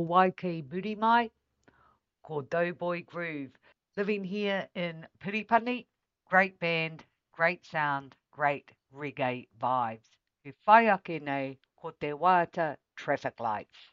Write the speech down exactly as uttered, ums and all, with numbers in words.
Waikiki Booty Mai, called Doughboy Groove. Living here in Piripani, great band, great sound, great reggae vibes. He whai ake nei ko te waiata traffic lights.